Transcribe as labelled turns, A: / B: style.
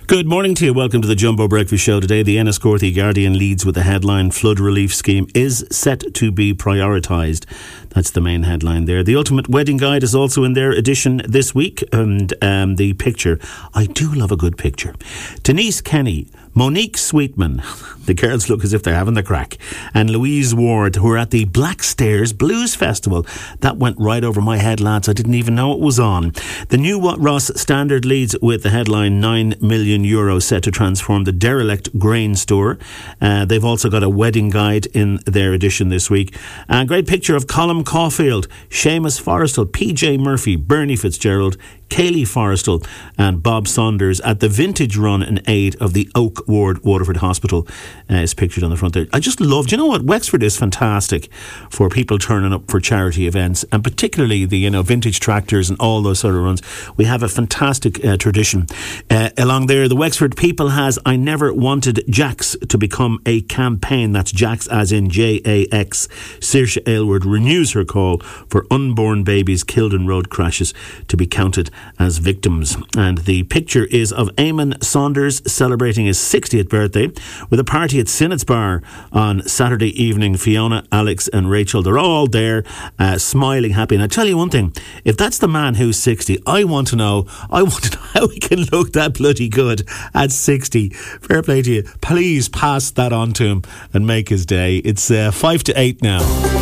A: Good morning to you. Welcome to the Jumbo Breakfast Show today. The Enniscorthy Guardian leads with the headline, Flood Relief Scheme is set to be prioritised. That's the main headline there. The Ultimate Wedding Guide is also in their edition this week. And the picture, I do love a good picture. Denise Kenny, Monique Sweetman, the girls look as if they're having the crack, and Louise Ward, who are at the Black Stairs Blues Festival. That went right over my head, lads. I didn't even know it was on. The New Ross Standard leads with the headline, €9 million set to transform the derelict grain store. They've also got a wedding guide in their edition this week. A great picture of Colm Caulfield, Seamus Forrestal, PJ Murphy, Bernie Fitzgerald, Kaylee Forrestal and Bob Saunders at the vintage run in aid of the Oak Ward Waterford Hospital is pictured on the front there. I just love, do you know what, Wexford is fantastic for people turning up for charity events, and particularly the vintage tractors and all those sort of runs. We have a fantastic tradition along there. The Wexford People has I Never Wanted Jax to become a campaign. That's Jax as in Jax. Saoirse Aylward renews her call for unborn babies killed in road crashes to be counted as victims. And the picture is of Eamon Saunders celebrating his 60th birthday with a party at Sinnott's Bar on Saturday evening. Fiona, Alex and Rachel, they're all there smiling, happy. And I tell you one thing, if that's the man who's 60, I want to know how he can look that bloody good at 60. Fair play to you. Please pass that on to him and make his day. It's 5 to 8 now.